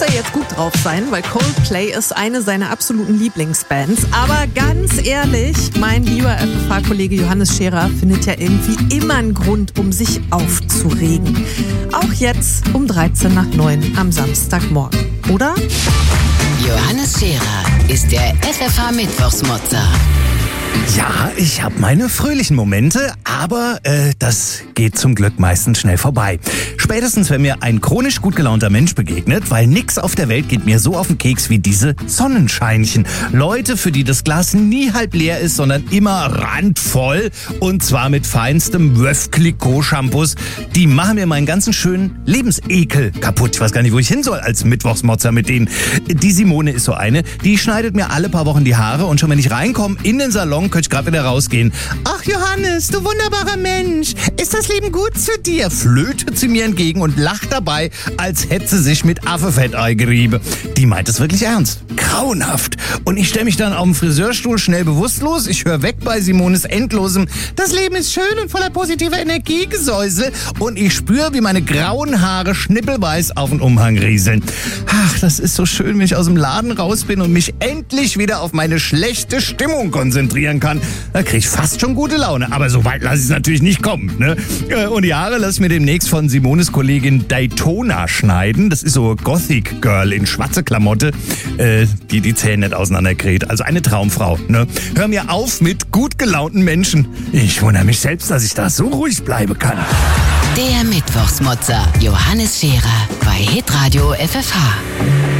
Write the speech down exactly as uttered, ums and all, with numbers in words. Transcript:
er jetzt gut drauf sein, weil Coldplay ist eine seiner absoluten Lieblingsbands. Aber ganz ehrlich, mein lieber F F H-Kollege Johannes Scherer findet ja irgendwie immer einen Grund, um sich aufzuregen. Auch jetzt um dreizehn nach neun am Samstagmorgen, oder? Johannes Scherer ist der F F H-Mittwochsmotzer. Ja, ich habe meine fröhlichen Momente, aber äh, das geht zum Glück meistens schnell vorbei. Spätestens, wenn mir ein chronisch gut gelaunter Mensch begegnet, weil nix auf der Welt geht mir so auf den Keks wie diese Sonnenscheinchen. Leute, für die das Glas nie halb leer ist, sondern immer randvoll und zwar mit feinstem Wöf-Clicquot-Shampoos. Die machen mir meinen ganzen schönen Lebensekel kaputt. Ich weiß gar nicht, wo ich hin soll als Mittwochsmotzer mit denen. Die Simone ist so eine, die schneidet mir alle paar Wochen die Haare und schon wenn ich reinkomme in den Salon, könnte ich gerade wieder rausgehen. Ach Johannes, du wunderbarer Mensch, ist das Leben gut zu dir? Flötet sie mir entgegen und lacht dabei, als hätte sie sich mit Affefettei gerieben. Die meint es wirklich ernst. Grauenhaft. Und ich stelle mich dann auf dem Friseurstuhl schnell bewusstlos. Ich höre weg bei Simones endlosem "Das Leben ist schön und voller positiver Energiegesäusel" und ich spüre, wie meine grauen Haare schnippelweiß auf den Umhang rieseln. Ach, das ist so schön, wenn ich aus dem Laden raus bin und mich endlich wieder auf meine schlechte Stimmung konzentrieren kann. Da kriege ich fast schon gute Laune. Aber so weit lasse ich es natürlich nicht kommen. Ne? Und die Haare lasse ich mir demnächst von Simones Kollegin Daytona schneiden. Das ist so Gothic Girl in schwarze Klamotte, äh, die die Zähne nicht auseinanderkräht. Also eine Traumfrau. Ne? Hör mir auf mit gut gelaunten Menschen. Ich wundere mich selbst, dass ich da so ruhig bleiben kann. Der Mittwochsmotzer Johannes Scherer bei Hitradio F F H.